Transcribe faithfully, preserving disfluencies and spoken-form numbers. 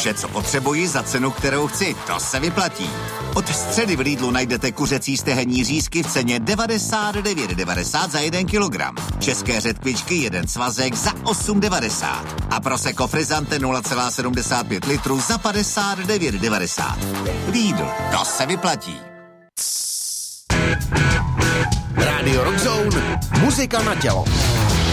Vše, co potřebuji za cenu, kterou chci, to se vyplatí. Od středy v Lidlu najdete kuřecí stehenní řízky v ceně devadesát devět devadesát za jeden kilogram. České řetkvičky jeden svazek za osm devadesát. A Prosecco Frizzante nula celá sedmdesát pět litru za padesát devět devadesát. Lidl, to se vyplatí. Rádio Rock Zone, muzika na tělo.